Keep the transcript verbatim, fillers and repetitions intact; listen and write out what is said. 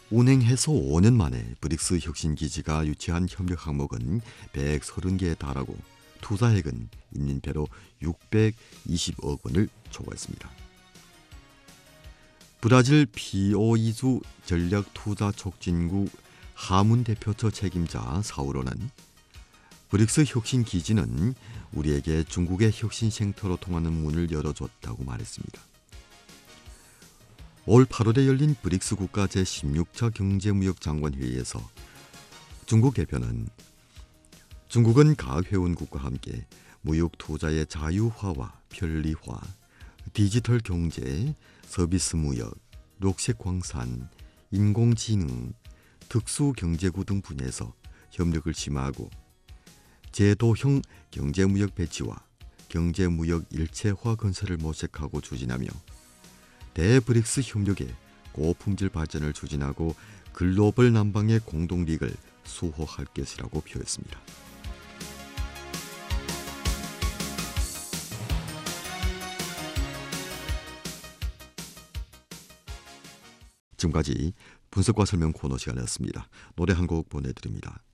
운행해서 오 년 만에 브릭스 혁신기지가 유치한 협력 항목은 백삼십 개에 달하고 투자액은 인민폐로 육백이십억 원을 초과했습니다. 브라질 피오이주 전략투자촉진국 하문 대표처 책임자 사우로는 브릭스 혁신기지는 우리에게 중국의 혁신 쟁터로 통하는 문을 열어줬다고 말했습니다. 올 팔월에 열린 브릭스 국가 제십육 차 경제무역 장관회의에서 중국 대표는 중국은 각 회원국과 함께 무역 투자의 자유화와 편리화, 디지털 경제, 서비스 무역, 녹색 광산, 인공지능, 특수경제구 등 분야에서 협력을 심화하고 제도형 경제무역 배치와 경제무역 일체화 건설을 모색하고 추진하며 대브릭스 협력의 고품질 발전을 추진하고 글로벌 남방의 공동리그를 수호할 것이라고 표했습니다. 지금까지 분석과 설명 코너 시간이었습니다. 노래 한 곡 보내드립니다.